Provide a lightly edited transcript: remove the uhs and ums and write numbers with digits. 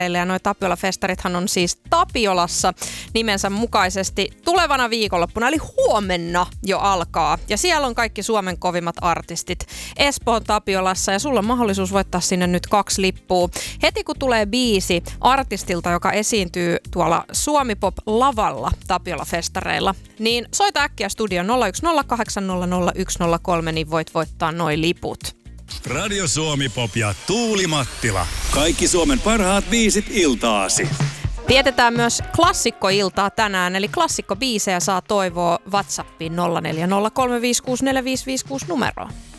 Ja noi Tapiola-festarithan on siis Tapiolassa nimensä mukaisesti tulevana viikonloppuna, eli huomenna jo alkaa. Ja siellä on kaikki Suomen kovimmat artistit Espoon Tapiolassa ja sulla on mahdollisuus voittaa sinne nyt 2 lippua. Heti kun tulee biisi artistilta, joka esiintyy tuolla Suomi-pop-lavalla Tapiola-festareilla, niin soita äkkiä studio 010800103, niin voit voittaa noi liput. Radio Suomi Pop ja Tuuli Mattila. Kaikki Suomen parhaat biisit iltaasi. Vietetään myös klassikkoiltaa tänään, eli klassikkobiisejä saa toivoa WhatsAppiin 0403564556 numeroon.